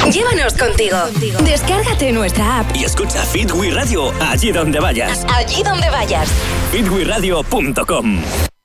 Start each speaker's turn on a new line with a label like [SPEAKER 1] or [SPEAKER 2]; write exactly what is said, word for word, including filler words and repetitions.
[SPEAKER 1] Llévanos contigo. Descárgate nuestra app
[SPEAKER 2] y escucha Fit We Radio allí donde vayas.
[SPEAKER 1] Allí donde vayas.
[SPEAKER 2] fit we radio punto com